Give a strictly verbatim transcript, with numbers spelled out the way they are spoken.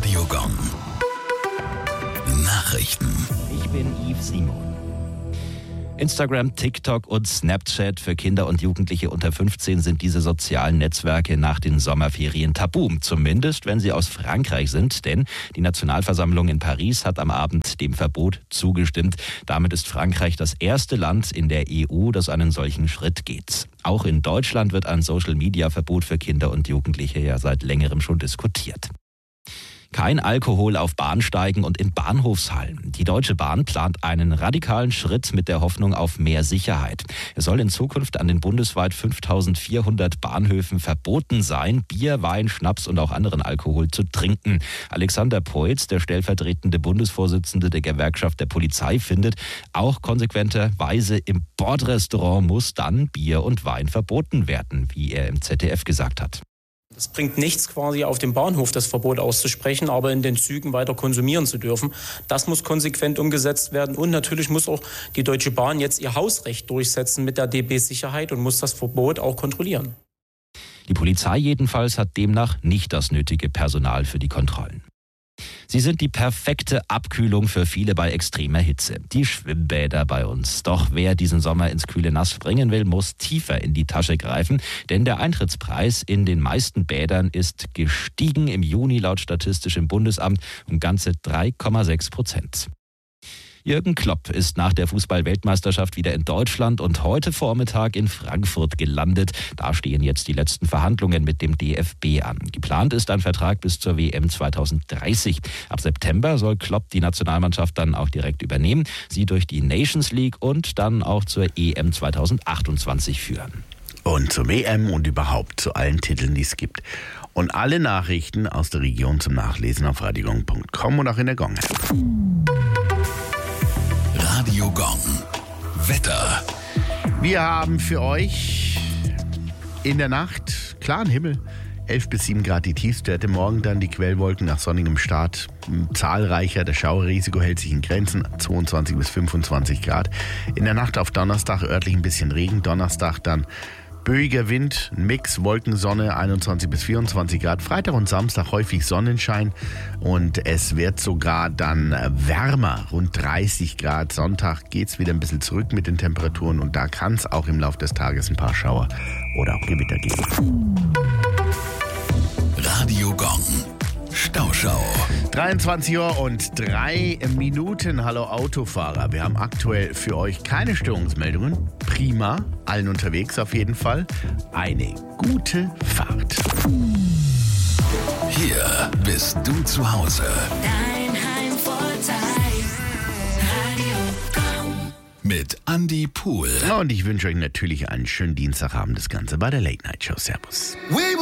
Radio Gong. Nachrichten. Ich bin Yves Simon. Instagram, TikTok und Snapchat für Kinder und Jugendliche unter fünfzehn sind diese sozialen Netzwerke nach den Sommerferien tabu. Zumindest, wenn sie aus Frankreich sind, denn die Nationalversammlung in Paris hat am Abend dem Verbot zugestimmt. Damit ist Frankreich das erste Land in der E U, das einen solchen Schritt geht. Auch in Deutschland wird ein Social-Media-Verbot für Kinder und Jugendliche ja seit längerem schon diskutiert. Kein Alkohol auf Bahnsteigen und in Bahnhofshallen. Die Deutsche Bahn plant einen radikalen Schritt mit der Hoffnung auf mehr Sicherheit. Es soll in Zukunft an den bundesweit fünftausendvierhundert Bahnhöfen verboten sein, Bier, Wein, Schnaps und auch anderen Alkohol zu trinken. Alexander Peutz, der stellvertretende Bundesvorsitzende der Gewerkschaft der Polizei, findet, auch konsequenterweise im Bordrestaurant muss dann Bier und Wein verboten werden, wie er im Z D F gesagt hat. Es bringt nichts, quasi auf dem Bahnhof das Verbot auszusprechen, aber in den Zügen weiter konsumieren zu dürfen. Das muss konsequent umgesetzt werden. Und natürlich muss auch die Deutsche Bahn jetzt ihr Hausrecht durchsetzen mit der D B-Sicherheit und muss das Verbot auch kontrollieren. Die Polizei jedenfalls hat demnach nicht das nötige Personal für die Kontrollen. Sie sind die perfekte Abkühlung für viele bei extremer Hitze. Die Schwimmbäder bei uns. Doch wer diesen Sommer ins kühle Nass springen will, muss tiefer in die Tasche greifen. Denn der Eintrittspreis in den meisten Bädern ist gestiegen im Juni laut Statistischem Bundesamt um ganze drei Komma sechs Prozent. Jürgen Klopp ist nach der Fußball-Weltmeisterschaft wieder in Deutschland und heute Vormittag in Frankfurt gelandet. Da stehen jetzt die letzten Verhandlungen mit dem D F B an. Geplant ist ein Vertrag bis zur W M zweitausenddreißig. Ab September soll Klopp die Nationalmannschaft dann auch direkt übernehmen, sie durch die Nations League und dann auch zur E M zweitausendachtundzwanzig führen. Und zum E M und überhaupt zu allen Titeln, die es gibt. Und alle Nachrichten aus der Region zum Nachlesen auf radiogong punkt com und auch in der Gong-App. Radio Gong. Wetter. Wir haben für euch in der Nacht klaren Himmel. elf bis sieben Grad die Tiefstwerte. Morgen dann die Quellwolken nach sonnigem Start zahlreicher. Das Schauerrisiko hält sich in Grenzen. zweiundzwanzig bis fünfundzwanzig Grad. In der Nacht auf Donnerstag örtlich ein bisschen Regen. Donnerstag dann böiger Wind, ein Mix, Wolken, Sonne, einundzwanzig bis vierundzwanzig Grad. Freitag und Samstag häufig Sonnenschein und es wird sogar dann wärmer, rund dreißig Grad. Sonntag geht es wieder ein bisschen zurück mit den Temperaturen und da kann es auch im Laufe des Tages ein paar Schauer oder auch Gewitter geben. Radio Gong. Stauschau. dreiundzwanzig Uhr und drei Minuten. Hallo Autofahrer. Wir haben aktuell für euch keine Störungsmeldungen. Prima. Allen unterwegs auf jeden Fall. Eine gute Fahrt. Hier bist du zu Hause. Dein Heimvorteil. Radio Gong. Mit Andi Pohl. Und ich wünsche euch natürlich einen schönen Dienstagabend. Das Ganze bei der Late Night Show. Servus.